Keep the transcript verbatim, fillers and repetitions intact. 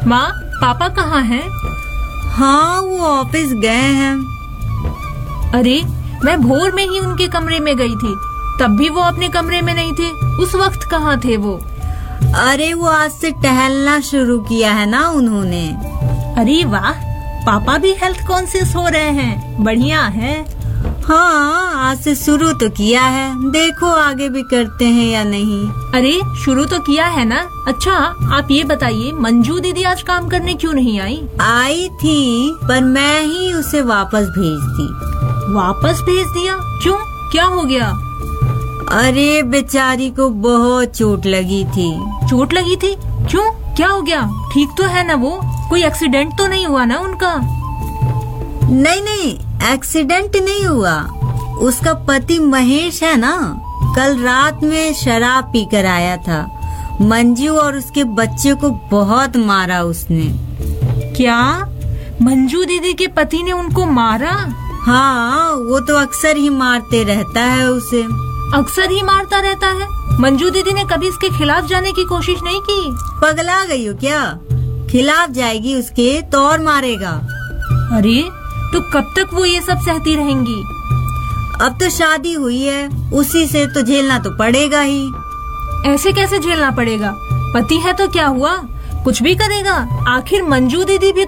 माँ, पापा कहाँ हैं? हाँ, वो ऑफिस गए हैं। अरे, मैं भोर में ही उनके कमरे में गई थी, तब भी वो अपने कमरे में नहीं थे। उस वक्त कहाँ थे वो? अरे, वो आज से टहलना शुरू किया है ना उन्होंने। अरे वाह, पापा भी हेल्थ कॉन्शियस हो रहे हैं, बढ़िया है। हाँ, आज से शुरू तो किया है, देखो आगे भी करते हैं या नहीं। अरे, शुरू तो किया है ना। अच्छा, आप ये बताइए, मंजू दीदी आज काम करने क्यों नहीं आई? आई थी, पर मैं ही उसे वापस भेज दी। वापस भेज दिया? क्यों, क्या हो गया? अरे, बेचारी को बहुत चोट लगी थी। चोट लगी थी? क्यों, क्या हो गया? ठीक तो है ना वो? कोई एक्सीडेंट तो नहीं हुआ ना उनका? नहीं नहीं, एक्सीडेंट नहीं हुआ। उसका पति महेश है ना, कल रात में शराब पीकर आया था। मंजू और उसके बच्चे को बहुत मारा उसने। क्या? मंजू दीदी के पति ने उनको मारा? हाँ, वो तो अक्सर ही मारते रहता है उसे। अक्सर ही मारता रहता है? मंजू दीदी ने कभी इसके खिलाफ जाने की कोशिश नहीं की? पगला गई हो क्या? खिलाफ जाएगी उसके तो और मारेगा। अरे, तो कब तक वो ये सब सहती रहेंगी? अब तो शादी हुई है, उसी से तो झेलना तो पड़ेगा ही। ऐसे कैसे झेलना पड़ेगा? पति है तो क्या हुआ, कुछ भी करेगा। आखिर मंजू दीदी भी